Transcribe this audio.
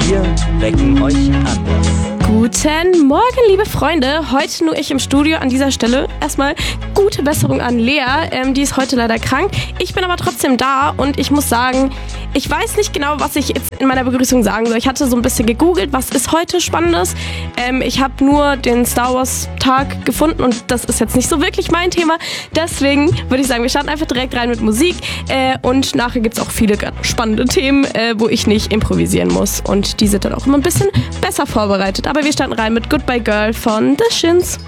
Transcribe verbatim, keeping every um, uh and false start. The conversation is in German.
Wir wecken euch anders. Guten Morgen, liebe Freunde. Heute nur ich im Studio. An dieser Stelle erstmal gute Besserung an Lea. Ähm, die ist heute leider krank. Ich bin aber trotzdem da und ich muss sagen, ich weiß nicht genau, was ich jetzt in meiner Begrüßung sagen soll. Ich hatte so ein bisschen gegoogelt, was ist heute Spannendes. Ähm, ich habe nur den Star Wars Tag gefunden und das ist jetzt nicht so wirklich mein Thema. Deswegen würde ich sagen, wir starten einfach direkt rein mit Musik. Äh, und nachher gibt es auch viele spannende Themen, äh, wo ich nicht improvisieren muss. Und die sind dann auch immer ein bisschen besser vorbereitet. Aber wir starten rein mit Goodbye Girl von The Shins.